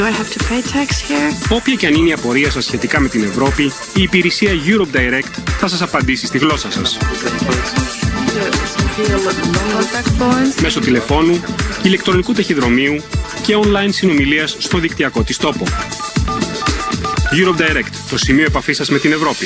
Όποια και αν είναι η απορία σας σχετικά με την Ευρώπη, η υπηρεσία Europe Direct θα σας απαντήσει στη γλώσσα σας. Μέσω τηλεφώνου, ηλεκτρονικού ταχυδρομείου και online συνομιλίας στο δικτυακό της τόπο. Europe Direct, το σημείο επαφής σας με την Ευρώπη.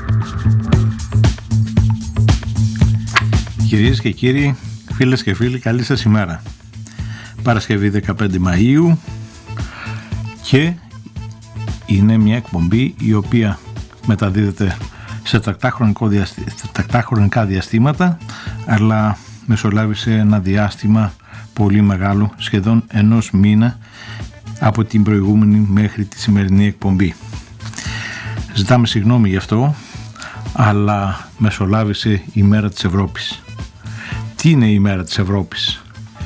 Κυρίες και κύριοι, φίλες και φίλοι, καλή σας ημέρα. Παρασκευή 15 Μαΐου και είναι μια εκπομπή η οποία μεταδίδεται σε τακτά χρονικά διαστήματα, αλλά μεσολάβησε ένα διάστημα πολύ μεγάλο, σχεδόν ενός μήνα από την προηγούμενη μέχρι τη σημερινή εκπομπή. Ζητάμε συγγνώμη γι' αυτό, αλλά μεσολάβησε η μέρα της Ευρώπης. Τι είναι η μέρα της Ευρώπης?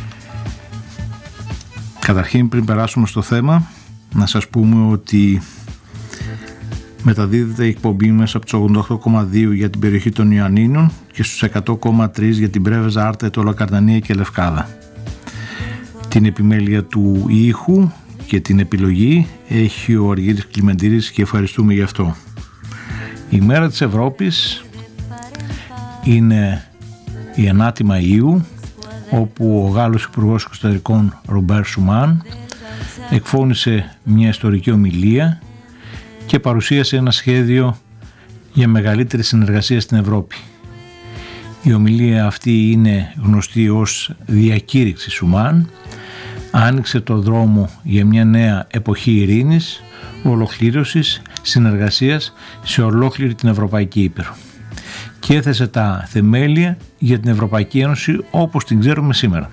Καταρχήν, πριν περάσουμε στο θέμα, να σας πούμε ότι μεταδίδεται η εκπομπή μέσα από τους 88,2 για την περιοχή των Ιωαννίνων και στους 100,3 για την Πρέβεζα, Άρτα, Ετωλοκαρνανία και Λευκάδα. Την επιμέλεια του ήχου και την επιλογή έχει ο Αργύρης Κλιμεντήρης και ευχαριστούμε γι' αυτό. Η μέρα της Ευρώπης είναι η 9η Μαΐου, όπου ο Γάλλος Υπουργός Εξωτερικών Ρομπέρ Σουμάν εκφώνησε μια ιστορική ομιλία και παρουσίασε ένα σχέδιο για μεγαλύτερη συνεργασία στην Ευρώπη. Η ομιλία αυτή είναι γνωστή ως διακήρυξη Σουμάν, άνοιξε το δρόμο για μια νέα εποχή ειρήνης, ολοκλήρωσης, συνεργασίας σε ολόκληρη την Ευρωπαϊκή Ήπειρο και έθεσε τα θεμέλια για την Ευρωπαϊκή Ένωση όπως την ξέρουμε σήμερα.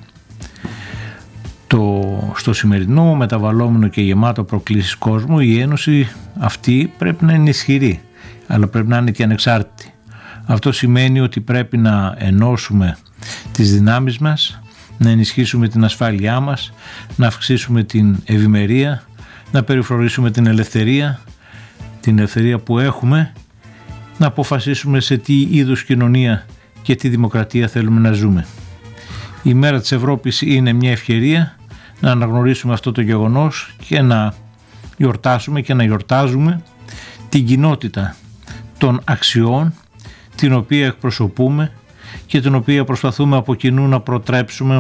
Στο σημερινό μεταβαλλόμενο και γεμάτο προκλήσεις κόσμο, η Ένωση αυτή πρέπει να είναι ισχυρή, αλλά πρέπει να είναι και ανεξάρτητη. Αυτό σημαίνει ότι πρέπει να ενώσουμε τις δυνάμεις μας, να ενισχύσουμε την ασφάλειά μας, να αυξήσουμε την ευημερία, να περιφρονήσουμε την ελευθερία που έχουμε, να αποφασίσουμε σε τι είδους κοινωνία και τι δημοκρατία θέλουμε να ζούμε. Η μέρα της Ευρώπης είναι μια ευκαιρία να αναγνωρίσουμε αυτό το γεγονός και να γιορτάσουμε και να γιορτάζουμε την κοινότητα των αξιών την οποία εκπροσωπούμε και την οποία προσπαθούμε από κοινού να προτρέψουμε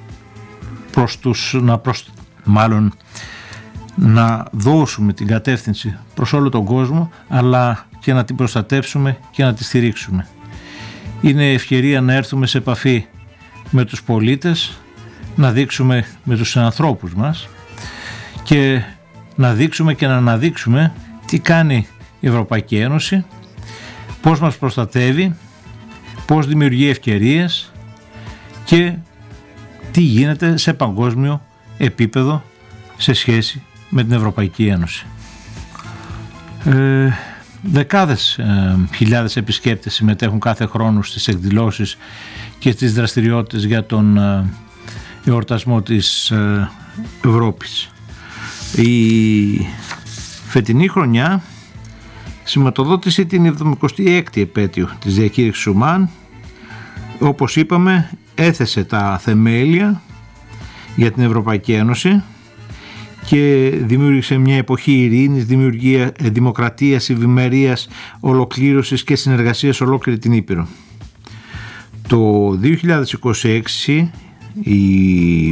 να δώσουμε την κατεύθυνση προς όλο τον κόσμο, αλλά και να την προστατεύσουμε και να τη στηρίξουμε. Είναι ευκαιρία να έρθουμε σε επαφή με τους πολίτες, να δείξουμε με τους συνανθρώπους μας και να δείξουμε και να αναδείξουμε τι κάνει η Ευρωπαϊκή Ένωση, πώς μας προστατεύει, πώς δημιουργεί ευκαιρίες και τι γίνεται σε παγκόσμιο επίπεδο σε σχέση με την Ευρωπαϊκή Ένωση. Δεκάδες χιλιάδες επισκέπτες συμμετέχουν κάθε χρόνο στις εκδηλώσεις και στις δραστηριότητες για τον εορτασμό της Ευρώπης. Η φετινή χρονιά σηματοδότησε την 76η επέτειο της διακήρυξης Σουμάν. Όπως είπαμε, έθεσε τα θεμέλια για την Ευρωπαϊκή Ένωση και δημιούργησε μια εποχή ειρήνης, δημοκρατίας, ευημερίας, ολοκλήρωσης και συνεργασίας ολόκληρη την Ήπειρο. Το 2026 η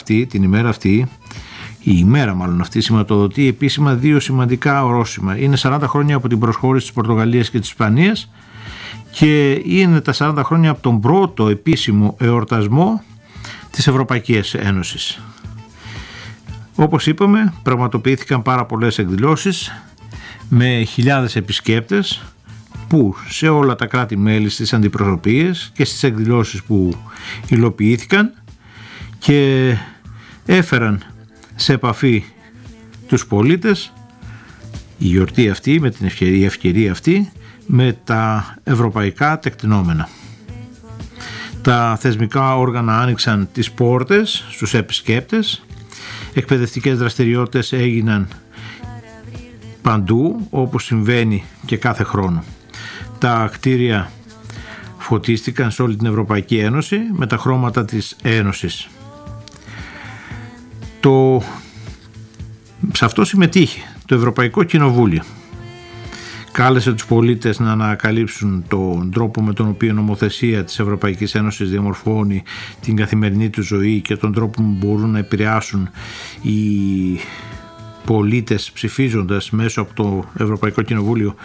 ημέρα αυτή σηματοδοτεί επίσημα δύο σημαντικά ορόσημα. Είναι 40 χρόνια από την προσχώρηση της Πορτογαλίας και της Ισπανίας και είναι τα 40 χρόνια από τον πρώτο επίσημο εορτασμό της Ευρωπαϊκής Ένωσης. Όπως είπαμε, πραγματοποιήθηκαν πάρα πολλές εκδηλώσεις με χιλιάδες επισκέπτες που σε όλα τα κράτη-μέλη, στις αντιπροσωπείες και στις εκδηλώσεις που υλοποιήθηκαν και έφεραν σε επαφή τους πολίτες η γιορτή αυτή, με την ευκαιρία αυτή, με τα ευρωπαϊκά τεκτενόμενα. Τα θεσμικά όργανα άνοιξαν τις πόρτες στους επισκέπτες, εκπαιδευτικές δραστηριότητες έγιναν παντού όπως συμβαίνει και κάθε χρόνο. Τα κτίρια φωτίστηκαν σε όλη την Ευρωπαϊκή Ένωση με τα χρώματα της Ένωσης. Το Σε αυτό συμμετείχε το Ευρωπαϊκό Κοινοβούλιο. Κάλεσε τους πολίτες να ανακαλύψουν τον τρόπο με τον οποίο η νομοθεσία της Ευρωπαϊκής Ένωσης διαμορφώνει την καθημερινή του ζωή και τον τρόπο που μπορούν να επηρεάσουν οι πολίτες ψηφίζοντας μέσω από το Ευρωπαϊκό Κοινοβούλιο,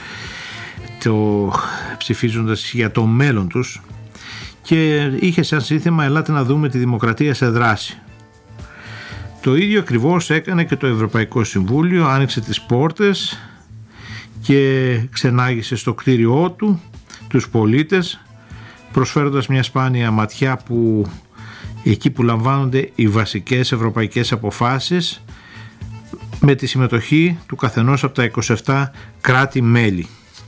ψηφίζοντας για το μέλλον τους, και είχε σαν σύνθημα «Ελάτε να δούμε τη δημοκρατία σε δράση». Το ίδιο ακριβώς έκανε και το Ευρωπαϊκό Συμβούλιο, άνοιξε τις πόρτες και ξενάγησε στο κτίριό του τους πολίτες, προσφέροντας μια σπάνια ματιά που εκεί που λαμβάνονται οι βασικές ευρωπαϊκές αποφάσεις, με τη συμμετοχή του καθενός από τα 27 κράτη-μέλη.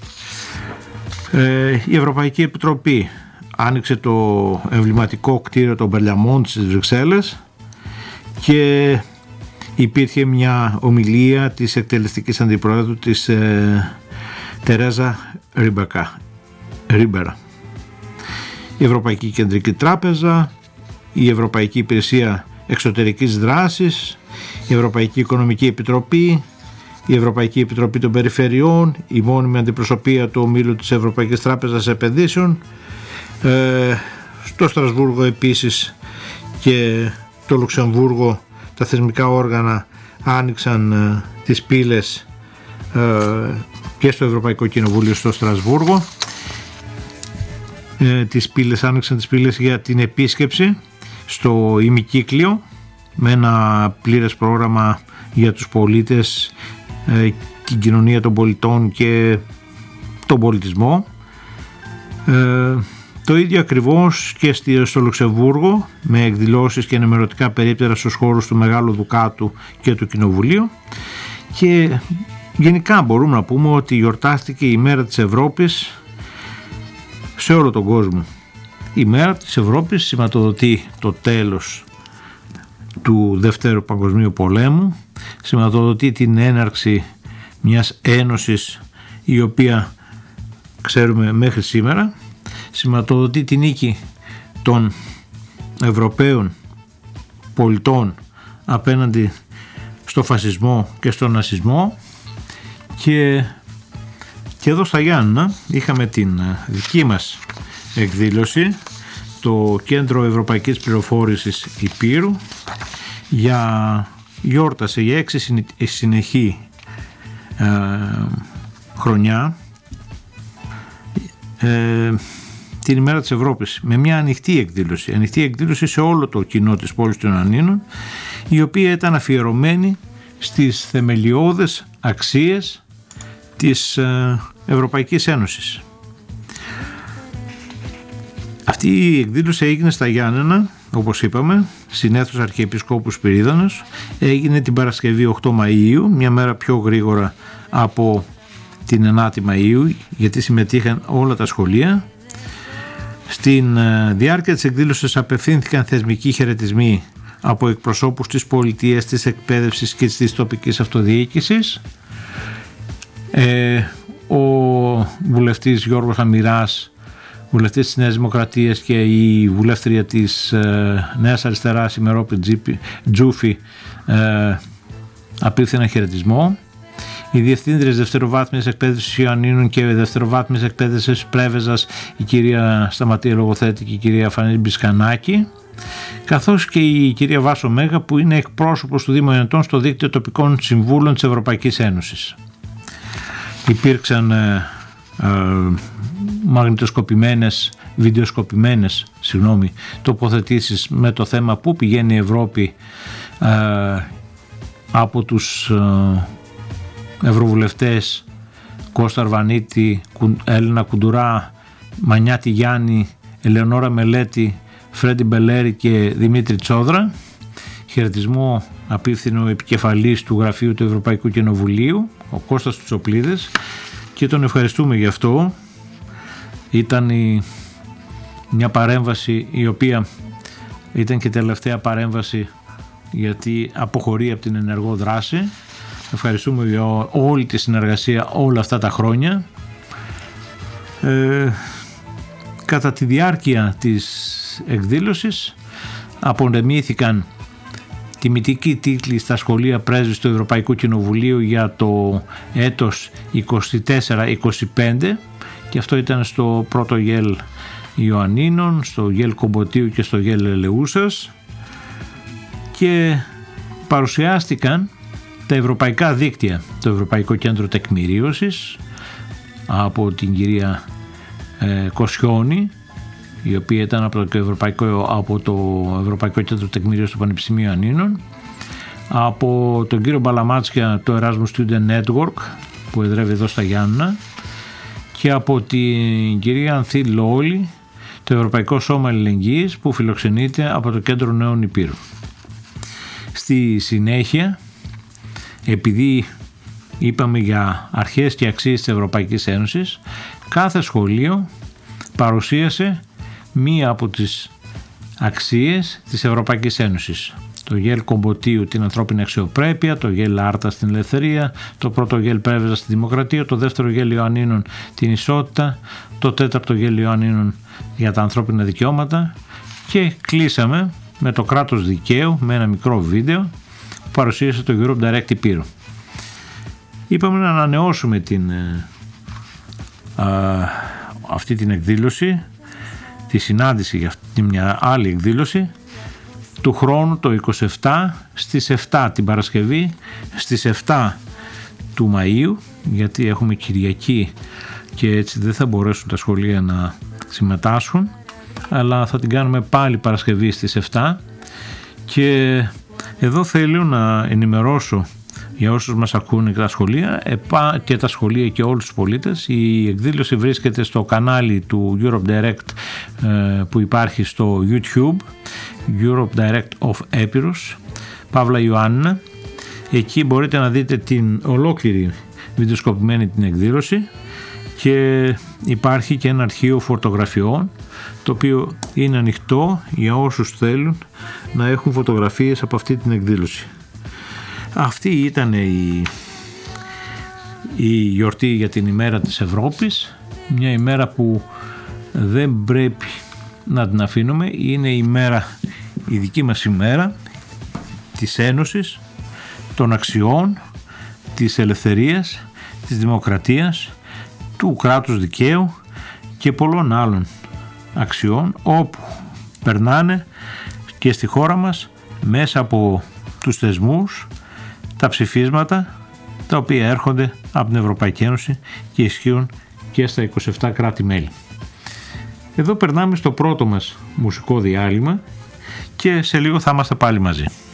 Η Ευρωπαϊκή Επιτροπή άνοιξε το εμβληματικό κτίριο των Μπερλαμόντ στις Βρυξέλλες και υπήρχε μια ομιλία της εκτελεστικής αντιπρόεδρου της Τερέζα Ρίμπερα. Η Ευρωπαϊκή Κεντρική Τράπεζα, η Ευρωπαϊκή Υπηρεσία Εξωτερικής Δράσης, η Ευρωπαϊκή Οικονομική Επιτροπή, η Ευρωπαϊκή Επιτροπή των Περιφερειών, η μόνιμη αντιπροσωπεία του ομίλου της Ευρωπαϊκής Τράπεζας Επενδύσεων, στο Στρασβούργο επίσης και το Λουξεμβούργο, τα θεσμικά όργανα άνοιξαν τις πύλες και στο Ευρωπαϊκό Κοινοβούλιο στο Στρασβούργο. Άνοιξαν τις πύλες για την επίσκεψη στο ημικύκλιο με ένα πλήρες πρόγραμμα για τους πολίτες, την κοινωνία των πολιτών και τον πολιτισμό. Το ίδιο ακριβώς και στο Λουξεμβούργο, με εκδηλώσεις και ενημερωτικά περίπτερα στους χώρους του Μεγάλου Δουκάτου και του Κοινοβουλίου. Και γενικά μπορούμε να πούμε ότι γιορτάστηκε η μέρα της Ευρώπης σε όλο τον κόσμο. Η μέρα της Ευρώπης σηματοδοτεί το τέλος του Δευτέρου Παγκοσμίου Πολέμου, σηματοδοτεί την έναρξη μιας ένωσης η οποία ξέρουμε μέχρι σήμερα, σηματοδοτεί την νίκη των Ευρωπαίων πολιτών απέναντι στο φασισμό και στο νασισμό. Και εδώ στα Γιάννενα είχαμε την δική μας εκδήλωση, το Κέντρο Ευρωπαϊκής Πληροφόρησης Υπήρου γιόρτασε για 6 συνεχή χρονιά την ημέρα της Ευρώπης με μια ανοιχτή εκδήλωση σε όλο το κοινό της πόλης των Ιωαννίνων, η οποία ήταν αφιερωμένη στις θεμελιώδες αξίες της Ευρωπαϊκής Ένωσης. Αυτή η εκδήλωση έγινε στα Γιάννενα, όπως είπαμε, στην αίθουσα Αρχιεπισκόπου Σπυρίδωνος. Έγινε την Παρασκευή 8 Μαΐου, μια μέρα πιο γρήγορα από την 9η Μαΐου, γιατί συμμετείχαν όλα τα σχολεία. Στην διάρκεια της εκδήλωσης απευθύνθηκαν θεσμικοί χαιρετισμοί από εκπροσώπους της πολιτείας, της εκπαίδευσης και της τοπικής αυτοδιοίκησης. Ο βουλευτής Γιώργος Αμυράς, βουλευτής της Νέας Δημοκρατίας, και η βουλεύτρια της Νέας Αριστεράς, η Μερόπη Τζούφη, απίφθηναν χαιρετισμό. Οι διευθύντριες δευτεροβάθμιας εκπαίδευσης Ιωαννίνων και δευτεροβάθμιας εκπαίδευσης Πρέβεζας, η κυρία Σταματία Λογοθέτη και η κυρία Φανή Μπισκανάκη, καθώς και η κυρία Βάσο Μέγα, που είναι εκπρόσωπος του Δήμου Ιωαννητών στο δίκτυο τοπικών συμβούλων της Ευρωπαϊκής Ένωσης. Υπήρξαν βιντεοσκοπημένες τοποθετήσεις με το θέμα πού πηγαίνει η Ευρώπη από τους ευρωβουλευτές Κώστα Αρβανίτη, Έλληνα Κουντουρά, Μανιάτη Γιάννη, Ελεονόρα Μελέτη, Φρέντι Μπελέρη και Δημήτρη Τσόδρα. Χαιρετισμό απίφθηνε ο επικεφαλής του Γραφείου του Ευρωπαϊκού Κοινοβουλίου, ο Κώστας Τσοπλίδης, και τον ευχαριστούμε γι' αυτό. Ήταν μια παρέμβαση η οποία ήταν και τελευταία παρέμβαση, γιατί αποχωρεί από την ενεργό δράση. Ευχαριστούμε για όλη τη συνεργασία όλα αυτά τα χρόνια. Κατά τη διάρκεια της εκδήλωσης απονεμήθηκαν Τιμητικοί τίτλοι στα σχολεία πρέσβης του Ευρωπαϊκού Κοινοβουλίου για το έτος 24-25, και αυτό ήταν στο πρώτο ΓΕΛ Ιωαννίνων, στο ΓΕΛ Κομποτίου και στο ΓΕΛ Ελεούσας, και παρουσιάστηκαν τα ευρωπαϊκά δίκτυα, το Ευρωπαϊκό Κέντρο Τεκμηρίωσης από την κυρία Κοσιόνη, η οποία ήταν από το Ευρωπαϊκό Κέντρο Τεκμηρίωσης του Πανεπιστημίου Ιωαννίνων, από τον κύριο Μπαλαμάτσια το Erasmus Student Network που εδρεύει εδώ στα Γιάννενα, και από την κυρία Ανθή Λόλη το Ευρωπαϊκό Σώμα Αλληλεγγύης που φιλοξενείται από το Κέντρο Νέων Υπήρου. Στη συνέχεια, επειδή είπαμε για αρχές και αξίες της Ευρωπαϊκής Ένωσης, κάθε σχολείο παρουσίασε μία από τις αξίες της Ευρωπαϊκής Ένωσης. Το ΓΕΛ Κομποτίου την ανθρώπινη αξιοπρέπεια, το ΓΕΛ Άρτα στην ελευθερία, το πρώτο ΓΕΛ Πρέβεζα στη δημοκρατία, το δεύτερο ΓΕΛ Ιωαννίνων την ισότητα, το τέταρτο ΓΕΛ Ιωαννίνων για τα ανθρώπινα δικαιώματα, και κλείσαμε με το κράτος δικαίου με ένα μικρό βίντεο που παρουσίασε το Europe Direct Υπήρου. Είπαμε να ανανεώσουμε αυτή την εκδήλωση, τη συνάντηση για αυτή μια άλλη εκδήλωση του χρόνου το 27 στις 7 την Παρασκευή, στις 7 του Μαΐου, γιατί έχουμε Κυριακή και έτσι δεν θα μπορέσουν τα σχολεία να συμμετάσχουν, αλλά θα την κάνουμε πάλι Παρασκευή στις 7. Και εδώ θέλω να ενημερώσω για όσους μας ακούνε και τα σχολεία και όλους τους πολίτες. Η εκδήλωση βρίσκεται στο κανάλι του Europe Direct που υπάρχει στο YouTube, Europe Direct of Epirus, Παύλα Ιωάννινα. Εκεί μπορείτε να δείτε την ολόκληρη βιντεοσκοπημένη την εκδήλωση, και υπάρχει και ένα αρχείο φωτογραφιών το οποίο είναι ανοιχτό για όσους θέλουν να έχουν φωτογραφίες από αυτή την εκδήλωση. Αυτή ήταν η γιορτή για την ημέρα της Ευρώπης, μια ημέρα που δεν πρέπει να την αφήνουμε. Είναι η δική μας ημέρα της Ένωσης, των αξιών, της ελευθερίας, της δημοκρατίας, του κράτους δικαίου και πολλών άλλων αξιών, όπου περνάνε και στη χώρα μας μέσα από τους θεσμούς τα ψηφίσματα τα οποία έρχονται από την Ευρωπαϊκή Ένωση και ισχύουν και στα 27 κράτη-μέλη. Εδώ περνάμε στο πρώτο μας μουσικό διάλειμμα και σε λίγο θα είμαστε πάλι μαζί.